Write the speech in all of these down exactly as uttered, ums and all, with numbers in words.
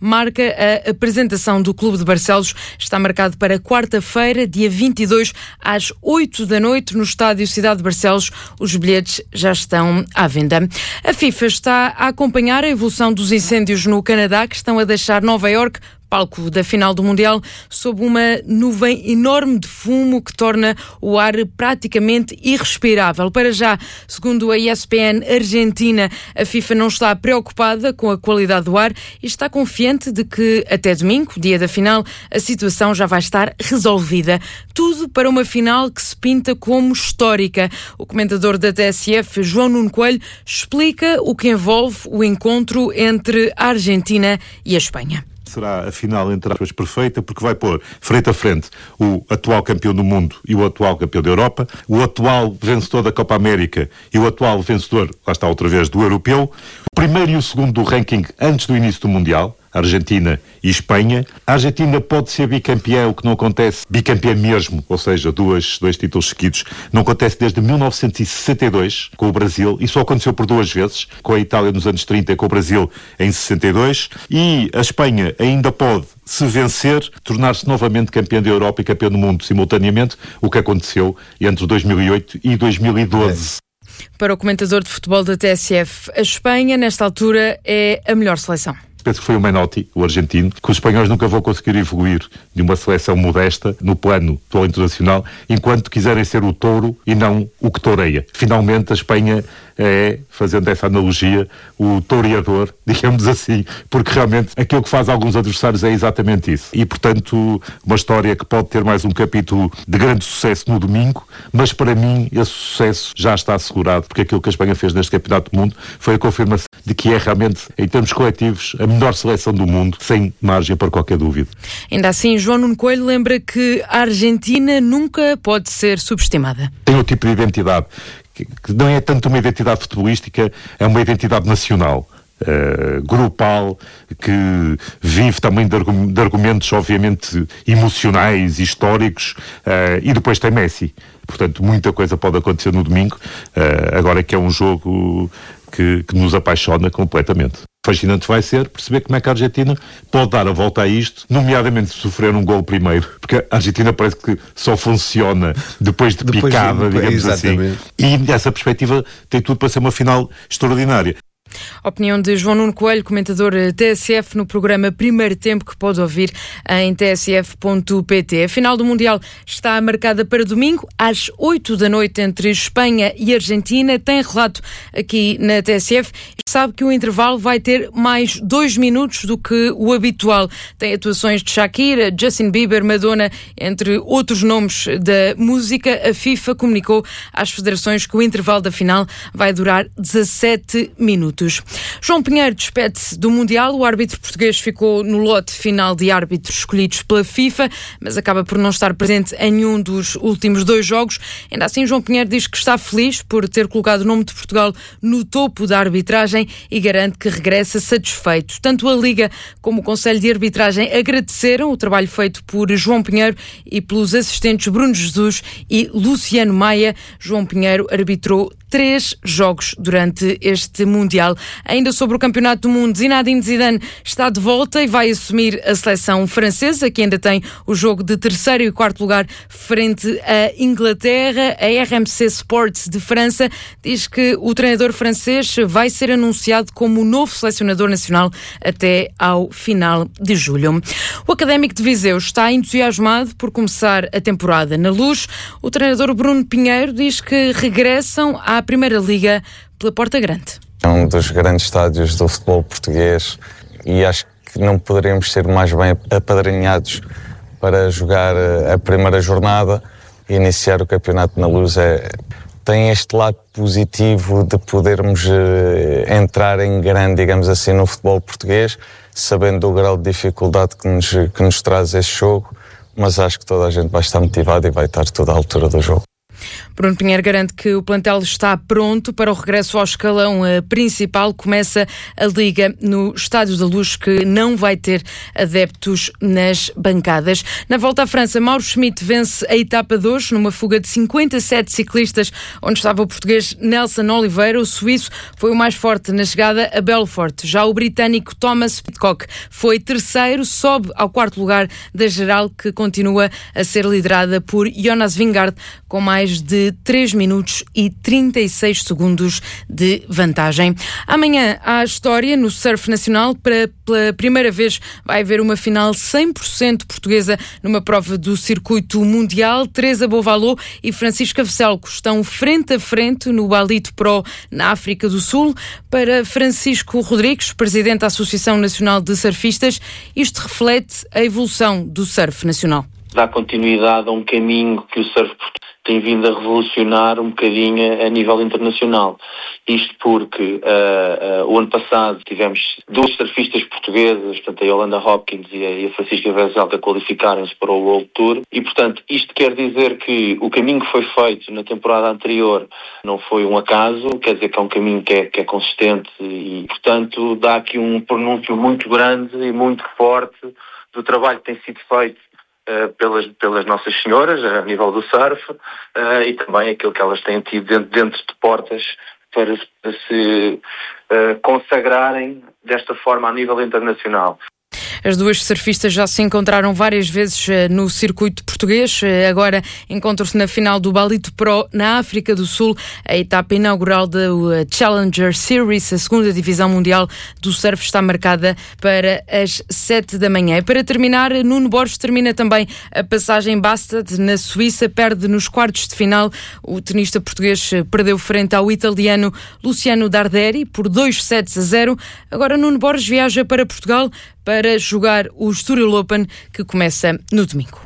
marca a apresentação do Clube de Barcelos. Está marcado para quarta-feira, dia vinte e dois, às oito da noite, no estádio Cidade de Barcelos. Os bilhetes já estão à venda. A FIFA está a acompanhar a evolução dos incêndios no Canadá, que estão a deixar Nova Iorque, palco da final do Mundial, sob uma nuvem enorme de fumo que torna o ar praticamente irrespirável. Para já, segundo a E S P N Argentina, a FIFA não está preocupada com a qualidade do ar e está confiante de que até domingo, dia da final, a situação já vai estar resolvida. Tudo para uma final que se pinta como histórica. O comentador da T S F, João Nuno Coelho, explica o que envolve o encontro entre a Argentina e a Espanha. Será a final, entre aspas, perfeita, porque vai pôr frente a frente o atual campeão do mundo e o atual campeão da Europa, o atual vencedor da Copa América e o atual vencedor, lá está outra vez, do Europeu, o primeiro e o segundo do ranking antes do início do Mundial, Argentina e Espanha. A Argentina pode ser bicampeã, o que não acontece, bicampeã mesmo, ou seja, duas, dois títulos seguidos, não acontece desde mil novecentos e sessenta e dois com o Brasil, e só aconteceu por duas vezes, com a Itália nos anos trinta e com o Brasil em sessenta e dois, e a Espanha ainda pode, se vencer, tornar-se novamente campeã da Europa e campeã do mundo simultaneamente, o que aconteceu entre dois mil e oito e dois mil e doze. Para o comentador de futebol da T S F, a Espanha, nesta altura, é a melhor seleção. Penso que foi o Menotti, o argentino, que os espanhóis nunca vão conseguir evoluir de uma seleção modesta no plano atual internacional, enquanto quiserem ser o touro e não o que toureia. Finalmente a Espanha é, fazendo essa analogia, o toureador, digamos assim, porque realmente aquilo que faz alguns adversários é exatamente isso. E, portanto, uma história que pode ter mais um capítulo de grande sucesso no domingo, mas para mim esse sucesso já está assegurado, porque aquilo que a Espanha fez neste Campeonato do Mundo foi a confirmação de que é realmente, em termos coletivos, a melhor seleção do mundo, sem margem para qualquer dúvida. Ainda assim, João Nuno Coelho lembra que a Argentina nunca pode ser subestimada. Tem um tipo de identidade que não é tanto uma identidade futebolística, é uma identidade nacional. Uh, grupal, que vive também de, argu- de argumentos obviamente emocionais, históricos, uh, e depois tem Messi. Portanto, muita coisa pode acontecer no domingo, uh, agora que é um jogo que, que nos apaixona completamente. Fascinante vai ser perceber como é que a Argentina pode dar a volta a isto, nomeadamente se sofrer um gol primeiro, porque a Argentina parece que só funciona depois de depois picada, de, digamos exatamente. assim. E nessa perspectiva tem tudo para ser uma final extraordinária. Opinião de João Nuno Coelho, comentador T S F, no programa Primeiro Tempo, que pode ouvir em t s f ponto p t. A final do Mundial está marcada para domingo, às oito da noite, entre Espanha e Argentina. Tem relato aqui na T S F. Sabe que o intervalo vai ter mais dois minutos do que o habitual. Tem atuações de Shakira, Justin Bieber, Madonna, entre outros nomes da música. A FIFA comunicou às federações que o intervalo da final vai durar dezassete minutos. João Pinheiro despede-se do Mundial. O árbitro português ficou no lote final de árbitros escolhidos pela FIFA, mas acaba por não estar presente em nenhum dos últimos dois jogos. Ainda assim, João Pinheiro diz que está feliz por ter colocado o nome de Portugal no topo da arbitragem e garante que regressa satisfeito. Tanto a Liga como o Conselho de Arbitragem agradeceram o trabalho feito por João Pinheiro e pelos assistentes Bruno Jesus e Luciano Maia. João Pinheiro arbitrou três jogos durante este Mundial. Ainda sobre o Campeonato do Mundo, Zinedine Zidane está de volta e vai assumir a seleção francesa, que ainda tem o jogo de terceiro e quarto lugar frente à Inglaterra. A R M C Sports de França diz que o treinador francês vai ser anunciado como o novo selecionador nacional até ao final de julho. O Académico de Viseu está entusiasmado por começar a temporada na Luz. O treinador Bruno Pinheiro diz que regressam à Primeira Liga pela Porta Grande. É um dos grandes estádios do futebol português e acho que não poderíamos ser mais bem apadrinhados para jogar a primeira jornada e iniciar o campeonato na Luz. É, tem este lado positivo de podermos eh, entrar em grande, digamos assim, no futebol português, sabendo o grau de dificuldade que nos, que nos traz este jogo, mas acho que toda a gente vai estar motivada e vai estar toda à altura do jogo. Bruno Pinheiro garante que o plantel está pronto para o regresso ao escalão principal. Começa a Liga no Estádio da Luz, que não vai ter adeptos nas bancadas. Na volta à França, Mauro Schmidt vence a etapa de hoje numa fuga de cinquenta e sete ciclistas, onde estava o português Nelson Oliveira. O suíço foi o mais forte na chegada a Belfort. Já o britânico Thomas Pidcock foi terceiro, sobe ao quarto lugar da geral, que continua a ser liderada por Jonas Vingegaard, com mais de três minutos e trinta e seis segundos de vantagem. Amanhã há história no surf nacional. Para, pela primeira vez vai haver uma final cem por cento portuguesa numa prova do circuito mundial. Teresa Bovalô e Francisca Veselco estão frente a frente no Balito Pro na África do Sul. Para Francisco Rodrigues, presidente da Associação Nacional de Surfistas, isto reflete a evolução do surf nacional. Dá continuidade a um caminho que o surf tem vindo a revolucionar um bocadinho a nível internacional. Isto porque uh, uh, o ano passado tivemos duas surfistas portuguesas, portanto a Yolanda Hopkins e a, e a Francisca Veselco, a qualificarem-se para o World Tour, e portanto isto quer dizer que o caminho que foi feito na temporada anterior não foi um acaso, quer dizer que é um caminho que é, que é consistente e portanto dá aqui um pronúncio muito grande e muito forte do trabalho que tem sido feito Uh, pelas, pelas nossas senhoras, a nível do surf, uh, e também aquilo que elas têm tido dentro, dentro de portas para, para se uh, consagrarem desta forma a nível internacional. As duas surfistas já se encontraram várias vezes no circuito português. Agora encontram-se na final do Balito Pro na África do Sul, a etapa inaugural da Challenger Series. A segunda divisão mundial do surf está marcada para as sete da manhã. E para terminar, Nuno Borges termina também a passagem Bastad na Suíça, perde nos quartos de final. O tenista português perdeu frente ao italiano Luciano Darderi por dois sets a zero. Agora Nuno Borges viaja para Portugal para jogar o Estoril Open, que começa no domingo.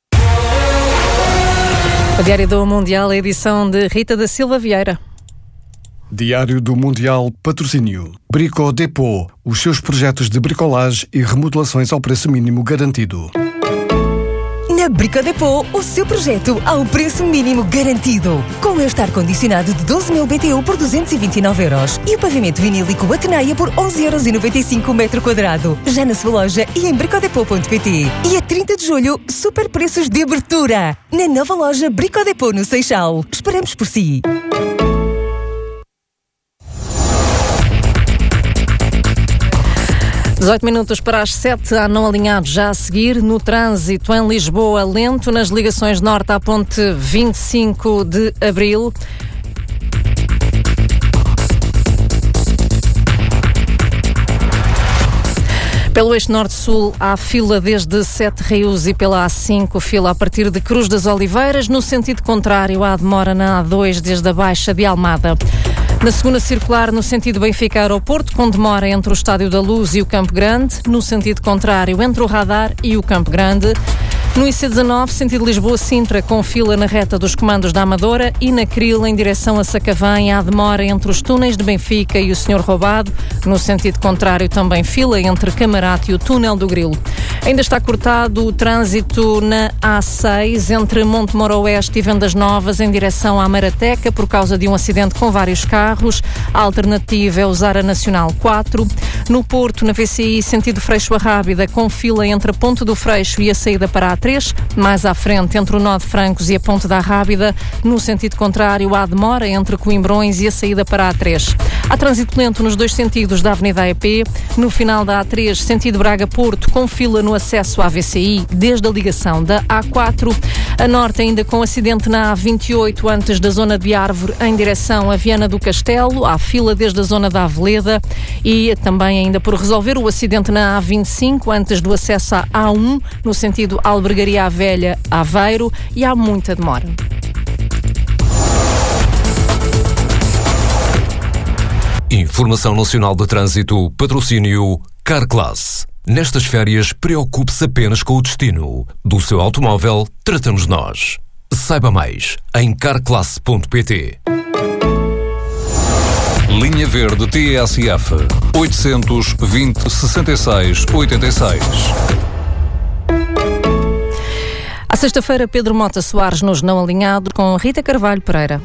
O Diário do Mundial, a edição de Rita da Silva Vieira. Diário do Mundial, patrocínio Brico Depot, os seus projetos de bricolagem e remodelações ao preço mínimo garantido. Na Brico Depot, o seu projeto ao preço mínimo garantido. Com o estar condicionado de doze mil B T U por duzentos e vinte e nove euros e o pavimento vinílico Ateneia por onze euros e noventa e cinco o metro quadrado. Já na sua loja e em bricodepot ponto pt. E a trinta de julho, super preços de abertura. Na nova loja Brico Depot no Seixal. Esperamos por si. dezoito minutos para as sete, há não alinhados já a seguir. No trânsito em Lisboa, lento nas ligações norte à ponte vinte e cinco de abril. Pelo eixo norte-sul há fila desde Sete Rios e pela A cinco, fila a partir de Cruz das Oliveiras. No sentido contrário, há demora na A dois desde a Baixa de Almada. Na segunda circular, no sentido Benfica-Aeroporto, com demora entre o Estádio da Luz e o Campo Grande. No sentido contrário, entre o Radar e o Campo Grande. No I C dezanove, sentido Lisboa-Sintra, com fila na reta dos comandos da Amadora. E na Cril, em direção a Sacavém, há demora entre os túneis de Benfica e o Senhor Roubado. No sentido contrário, também fila entre Camarate e o Túnel do Grilo. Ainda está cortado o trânsito na A seis, entre Montemor Oeste e Vendas Novas, em direção à Marateca, por causa de um acidente com vários carros. A alternativa é usar a Nacional quatro. No Porto, na V C I, sentido Freixo-Arrábida, com fila entre a Ponte do Freixo e a saída para a três. Mais à frente, entre o Nó de Francos e a Ponte da Arrábida. No sentido contrário, há demora entre Coimbrões e a saída para a A três. Há trânsito lento nos dois sentidos da Avenida A E P. No final da A três, sentido Braga-Porto, com fila no acesso à V C I, desde a ligação da A quatro. A norte, ainda com acidente na A vinte e oito, antes da zona de Árvore, em direção a Viana do Castelo. Há fila desde a zona da Aveleda. E também ainda por resolver o acidente na A vinte e cinco, antes do acesso à A um, no sentido Albergaria à Velha, Aveiro. E há muita demora. Informação Nacional de Trânsito, patrocínio Carclass. Nestas férias, preocupe-se apenas com o destino. Do seu automóvel, tratamos nós. Saiba mais em carclass ponto pt. Linha Verde T S F oitocentos e vinte, sessenta e seis, oitenta e seis. Há sexta-feira, Pedro Mota Soares nos Não Alinhados com Rita Carvalho Pereira.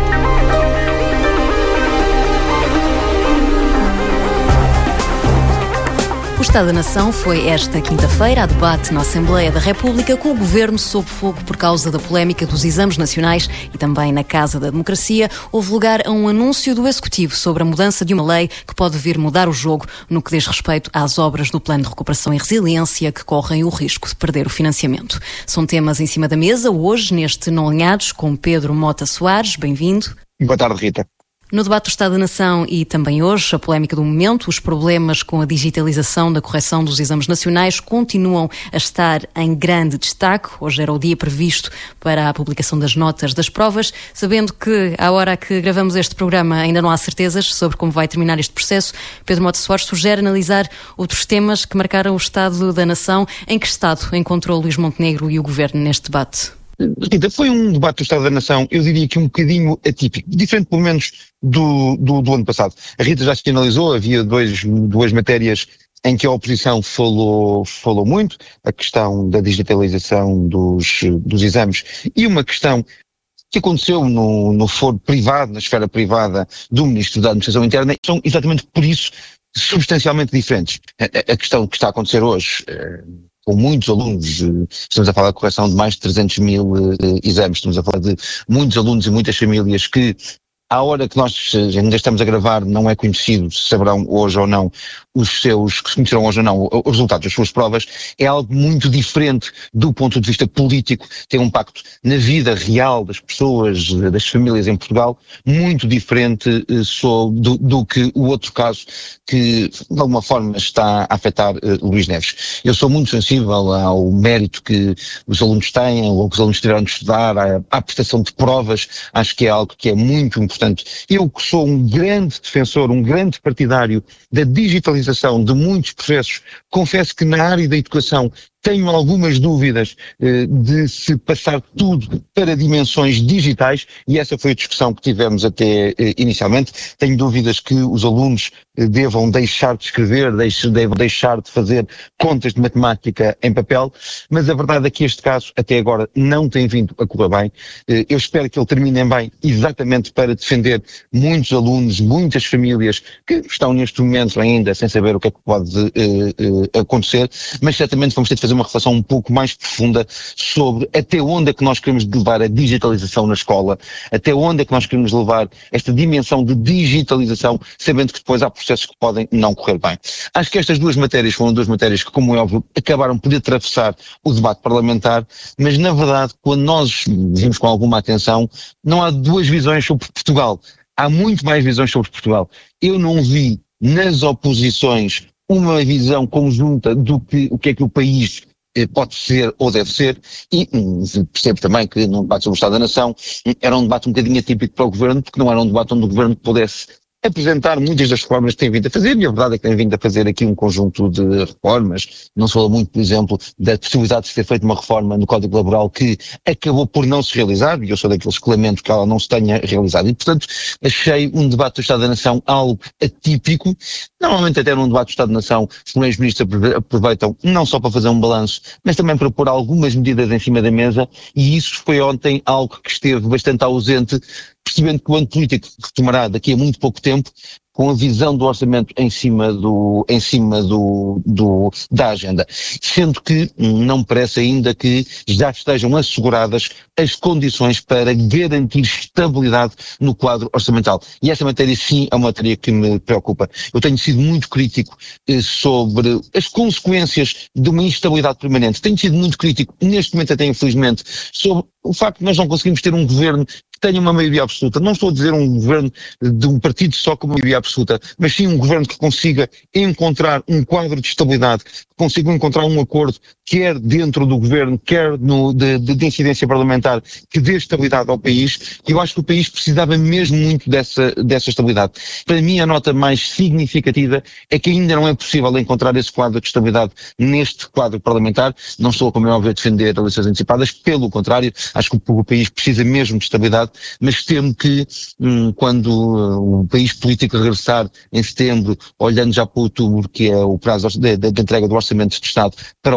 O Estado da Nação foi esta quinta-feira a debate na Assembleia da República, com o Governo sob fogo por causa da polémica dos exames nacionais, e também na Casa da Democracia houve lugar a um anúncio do Executivo sobre a mudança de uma lei que pode vir mudar o jogo no que diz respeito às obras do Plano de Recuperação e Resiliência que correm o risco de perder o financiamento. São temas em cima da mesa hoje neste Não Alinhados com Pedro Mota Soares. Bem-vindo. Boa tarde, Rita. No debate do Estado da Nação e também hoje, a polémica do momento, os problemas com a digitalização da correção dos exames nacionais continuam a estar em grande destaque. Hoje era o dia previsto para a publicação das notas das provas, sabendo que, à hora que gravamos este programa, ainda não há certezas sobre como vai terminar este processo. Pedro Mota Soares sugere analisar outros temas que marcaram o Estado da Nação. Em que estado encontrou Luís Montenegro e o Governo neste debate? Rita, foi um debate do Estado da Nação, eu diria que um bocadinho atípico, diferente pelo menos do, do, do ano passado. A Rita já se analisou, havia dois, duas matérias em que a oposição falou, falou muito, a questão da digitalização dos, dos exames e uma questão que aconteceu no, no foro privado, na esfera privada do Ministro da Administração Interna, são exatamente por isso substancialmente diferentes. A, a questão que está a acontecer hoje, com muitos alunos, estamos a falar da correção de mais de trezentos mil uh, exames, estamos a falar de muitos alunos e muitas famílias que, à hora que nós ainda estamos a gravar, não é conhecido se saberão hoje ou não os seus, que se conhecerão hoje ou não os resultados das suas provas, é algo muito diferente do ponto de vista político, tem um impacto na vida real das pessoas, das famílias em Portugal, muito diferente uh, só do, do que o outro caso que de alguma forma está a afetar uh, Luís Neves. Eu sou muito sensível ao mérito que os alunos têm, ou que os alunos tiveram de estudar, à, à prestação de provas, acho que é algo que é muito importante. Eu que sou um grande defensor, um grande partidário da digitalização de muitos processos, confesso que na área da educação tenho algumas dúvidas eh, de se passar tudo para dimensões digitais, e essa foi a discussão que tivemos até eh, inicialmente. Tenho dúvidas que os alunos eh, devam deixar de escrever, deix, devam deixar de fazer contas de matemática em papel, mas a verdade é que este caso até agora não tem vindo a correr bem. Eh, eu espero que ele termine bem, exatamente para defender muitos alunos, muitas famílias que estão neste momento ainda sem saber o que é que pode eh, eh, acontecer, mas certamente vamos ter de fazer uma reflexão um pouco mais profunda sobre até onde é que nós queremos levar a digitalização na escola, até onde é que nós queremos levar esta dimensão de digitalização, sabendo que depois há processos que podem não correr bem. Acho que estas duas matérias foram duas matérias que, como é óbvio, acabaram por atravessar o debate parlamentar, mas na verdade, quando nós vimos com alguma atenção, não há duas visões sobre Portugal. Há muito mais visões sobre Portugal. Eu não vi nas oposições uma visão conjunta do que o que é que o país pode ser ou deve ser, e hum, percebo também que num debate sobre o Estado da Nação era um debate um bocadinho atípico para o Governo, porque não era um debate onde o Governo pudesse apresentar muitas das reformas que tem vindo a fazer, e a verdade é que tem vindo a fazer aqui um conjunto de reformas. Não se fala muito, por exemplo, da possibilidade de ser feita uma reforma no Código Laboral que acabou por não se realizar, e eu sou daqueles que lamento que ela não se tenha realizado. E, portanto, achei um debate do Estado da Nação algo atípico. Normalmente até num debate do Estado da Nação, os primeiros ministros aproveitam não só para fazer um balanço, mas também para pôr algumas medidas em cima da mesa, e isso foi ontem algo que esteve bastante ausente, percebendo que o ano político retomará daqui a muito pouco tempo, com a visão do orçamento em cima do, em cima do, do, da agenda. Sendo que não me parece ainda que já estejam asseguradas as condições para garantir estabilidade no quadro orçamental. E essa matéria sim é uma matéria que me preocupa. Eu tenho sido muito crítico eh, sobre as consequências de uma instabilidade permanente. Tenho sido muito crítico, neste momento até infelizmente, sobre o facto de nós não conseguimos ter um governo que tenha uma maioria absoluta. Não estou a dizer um governo de um partido só com uma maioria absoluta, mas sim um governo que consiga encontrar um quadro de estabilidade, que consiga encontrar um acordo, quer dentro do governo, quer no, de, de, de incidência parlamentar, que dê estabilidade ao país. E eu acho que o país precisava mesmo muito dessa, dessa estabilidade. Para mim, a nota mais significativa é que ainda não é possível encontrar esse quadro de estabilidade neste quadro parlamentar. Não estou, como é óbvio, a defender eleições antecipadas, pelo contrário, acho que o país precisa mesmo de estabilidade, mas temo que hum, quando uh, o país político regressar em setembro, olhando já para outubro, que é o prazo de, de, de entrega do Orçamento de Estado para o ano dois mil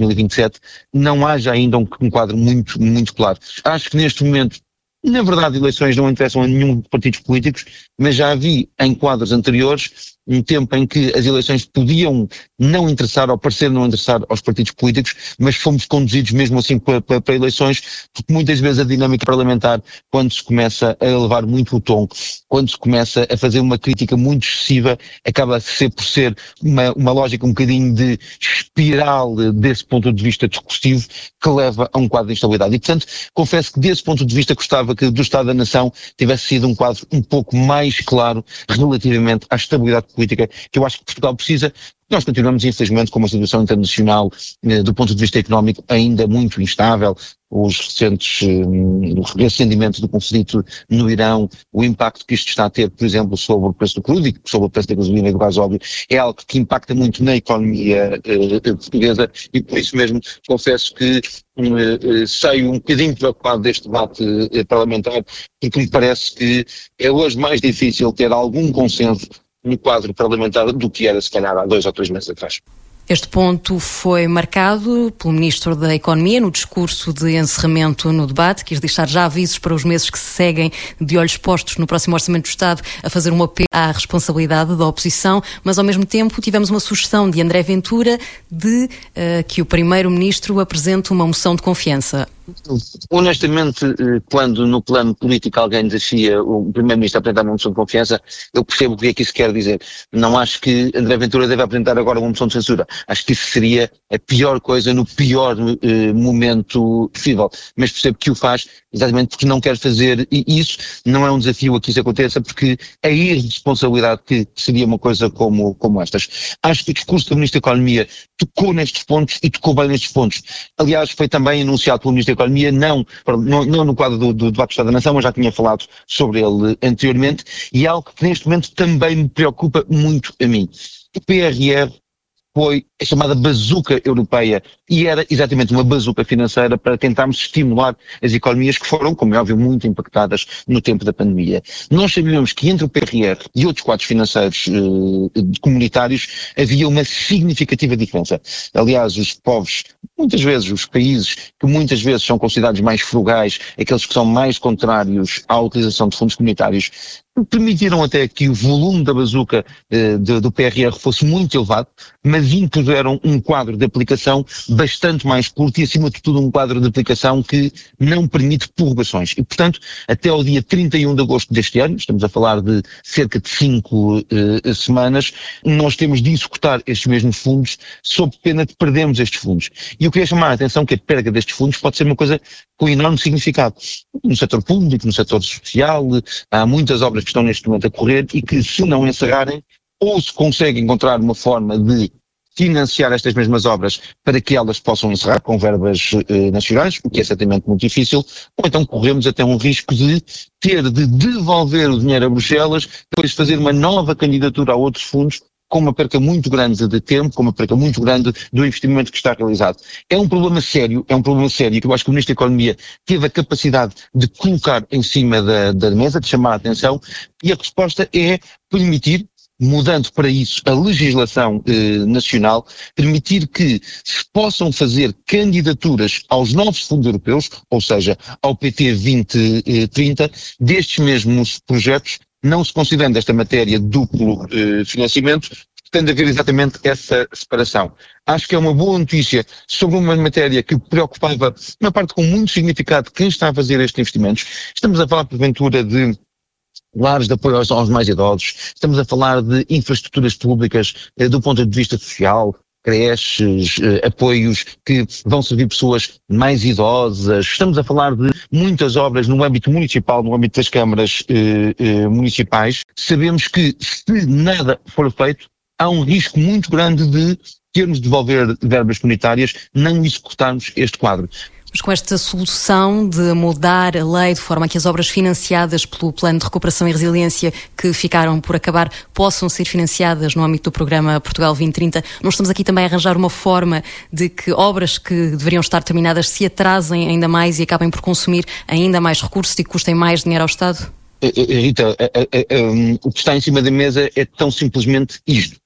mil e vinte e sete, não haja ainda um, um quadro muito, muito claro. Acho que neste momento, na verdade, eleições não interessam a nenhum dos partidos políticos, mas já havia em quadros anteriores um tempo em que as eleições podiam não interessar ou parecer não interessar aos partidos políticos, mas fomos conduzidos mesmo assim para, para, para eleições, porque muitas vezes a dinâmica parlamentar, quando se começa a elevar muito o tom, quando se começa a fazer uma crítica muito excessiva, acaba a ser por ser uma, uma lógica um bocadinho de espiral desse ponto de vista discursivo que leva a um quadro de instabilidade. E portanto, confesso que desse ponto de vista gostava que do Estado da Nação tivesse sido um quadro um pouco mais claro relativamente à estabilidade política que eu acho que Portugal precisa. Nós continuamos, infelizmente, com uma situação internacional, eh, do ponto de vista económico, ainda muito instável. Os recentes, eh, o reacendimento do conflito no Irão, o impacto que isto está a ter, por exemplo, sobre o preço do crudo e sobre o preço da gasolina e do gasóleo, é algo que impacta muito na economia eh, portuguesa e por isso mesmo confesso que eh, saio um bocadinho preocupado deste debate eh, parlamentar, porque me parece que é hoje mais difícil ter algum consenso no quadro parlamentar do que era se calhar há dois ou três meses atrás. Este ponto foi marcado pelo Ministro da Economia no discurso de encerramento no debate. Quis deixar já avisos para os meses que se seguem, de olhos postos no próximo Orçamento do Estado, a fazer um apelo à responsabilidade da oposição, mas ao mesmo tempo tivemos uma sugestão de André Ventura de uh, que o Primeiro-Ministro apresente uma moção de confiança. Honestamente, quando no plano político alguém desafia o Primeiro-Ministro a apresentar uma moção de confiança, eu percebo o que é que isso quer dizer. Não acho que André Ventura deve apresentar agora uma moção de censura. Acho que isso seria a pior coisa no pior eh, momento possível. Mas percebo que o faz exatamente porque não quer fazer isso. Não é um desafio a que isso aconteça, porque a irresponsabilidade que seria uma coisa como, como estas. Acho que o discurso do Ministro da Economia tocou nestes pontos e tocou bem nestes pontos. Aliás, foi também anunciado pelo Ministro da Economia, não, não, não no quadro do, do debate do Estado da Nação, mas já tinha falado sobre ele anteriormente, e é algo que neste momento também me preocupa muito a mim. O P R R foi a chamada bazuca europeia e era exatamente uma bazuca financeira para tentarmos estimular as economias que foram, como é óbvio, muito impactadas no tempo da pandemia. Nós sabíamos que entre o P R R e outros quadros financeiros eh, comunitários havia uma significativa diferença. Aliás, os povos, muitas vezes os países que muitas vezes são considerados mais frugais, aqueles que são mais contrários à utilização de fundos comunitários, permitiram até que o volume da bazuca eh, de, do P R R fosse muito elevado, mas impuseram um quadro de aplicação bastante mais curto e, acima de tudo, um quadro de aplicação que não permite prorrogações. E, portanto, até ao dia trinta e um de agosto deste ano, estamos a falar de cerca de cinco eh, semanas, nós temos de executar estes mesmos fundos sob pena de perdermos estes fundos. E eu queria chamar a atenção que a perda destes fundos pode ser uma coisa com enorme significado. No setor público, no setor social, há muitas obras que estão neste momento a correr e que, se não encerrarem, ou se consegue encontrar uma forma de financiar estas mesmas obras para que elas possam encerrar com verbas eh, nacionais, o que é certamente muito difícil, ou então corremos até um risco de ter de devolver o dinheiro a Bruxelas, depois fazer uma nova candidatura a outros fundos, com uma perca muito grande de tempo, com uma perca muito grande do investimento que está realizado. É um problema sério, é um problema sério que eu acho que o Ministro da Economia teve a capacidade de colocar em cima da, da mesa, de chamar a atenção, e a resposta é permitir, mudando para isso a legislação eh, nacional, permitir que se possam fazer candidaturas aos novos fundos europeus, ou seja, ao P T vinte trinta, destes mesmos projetos, não se considerando esta matéria duplo eh, financiamento, tende a haver exatamente essa separação. Acho que é uma boa notícia sobre uma matéria que preocupava, uma parte com muito significado, quem está a fazer estes investimentos. Estamos a falar, porventura, de lares de apoio aos, aos mais idosos, estamos a falar de infraestruturas públicas eh, do ponto de vista social, creches, eh, apoios que vão servir pessoas mais idosas. Estamos a falar de muitas obras no âmbito municipal, no âmbito das câmaras eh, eh, municipais. Sabemos que, se nada for feito, há um risco muito grande de termos de devolver verbas comunitárias, não executarmos este quadro. Mas com esta solução de mudar a lei de forma a que as obras financiadas pelo Plano de Recuperação e Resiliência que ficaram por acabar possam ser financiadas no âmbito do programa Portugal vinte trinta, nós estamos aqui também a arranjar uma forma de que obras que deveriam estar terminadas se atrasem ainda mais e acabem por consumir ainda mais recursos e custem mais dinheiro ao Estado? Rita, a, a, a, um, o que está em cima da mesa é tão simplesmente isto.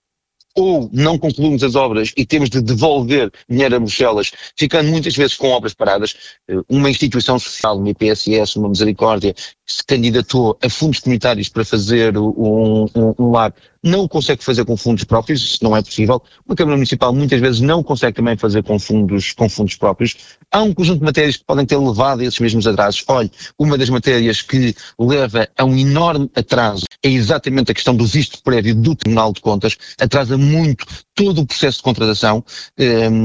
ou não concluímos as obras e temos de devolver dinheiro a Bruxelas, ficando muitas vezes com obras paradas. Uma instituição social, uma I P S S, uma Misericórdia, se candidatou a fundos comunitários para fazer um, um, um lar, não o consegue fazer com fundos próprios, isso não é possível. Uma Câmara Municipal muitas vezes não consegue também fazer com fundos, com fundos próprios. Há um conjunto de matérias que podem ter levado a esses mesmos atrasos. Olha, uma das matérias que leva a um enorme atraso é exatamente a questão do visto prévio do Tribunal de Contas, atrasa muito todo o processo de contratação. Um,